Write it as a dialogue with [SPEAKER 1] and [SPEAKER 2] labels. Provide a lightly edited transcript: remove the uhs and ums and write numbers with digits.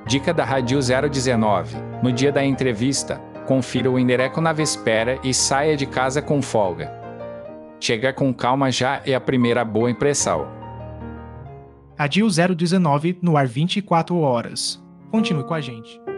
[SPEAKER 1] Dica da Rádio 019. No dia da entrevista, confira o endereço na véspera e saia de casa com folga. Chegar com calma já é a primeira boa impressão.
[SPEAKER 2] Rádio 019 no ar 24 horas. Continue com a gente.